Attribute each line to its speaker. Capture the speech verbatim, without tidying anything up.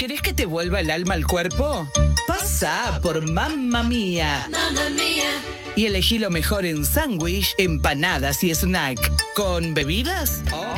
Speaker 1: ¿Querés que te vuelva el alma al cuerpo? Pasa por Mamma Mía.
Speaker 2: Mamma Mía.
Speaker 1: Y elegí lo mejor en sándwich, empanadas y snack. ¿Con bebidas? Oh,